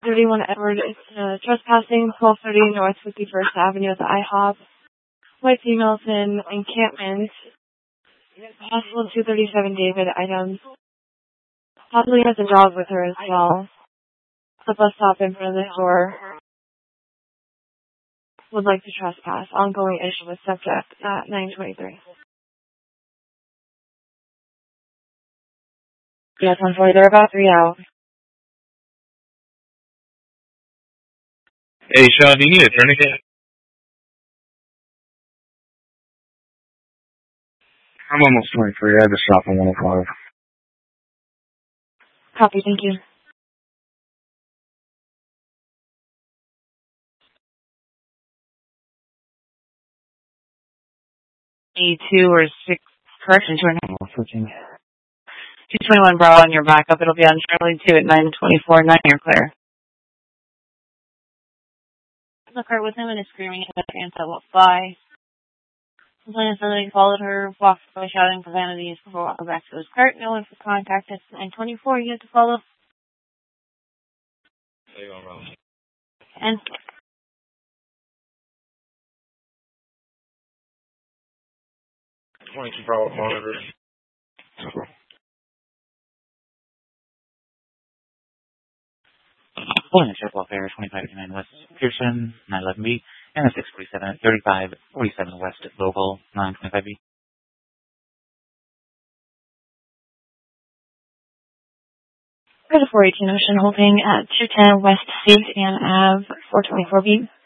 31 Edward, trespassing, 1230 North 51st Avenue at the IHOP. White females in encampment. Possible 237 David items. Possibly has a dog with her as well. The bus stop in front of the store. Would like to trespass. Ongoing issue with subject at 923. Yes, unfortunately, they're about 3 out. Hey, Sean, do you need a tourniquet? I'm almost 23. I had to stop on 105. Copy, thank you. 82 or 6, correction, 14. 221 Bravo on your backup. It'll be on Charlie 2 at 924, 9, you're clear. The car with him and is screaming at the fans that will fly. Complainant said that he followed her, walked by shouting profanities before walking back to his cart. No one could contact us. 924, you have to follow. There you go, Rose. And 22 Bravo monitor. Pulling a ship welfare, 2559 West Pearson, 911B, and a 647 at 3547 West Local, 925B. There's a 418 Ocean holding at 210 West St. Anne Ave, 424B.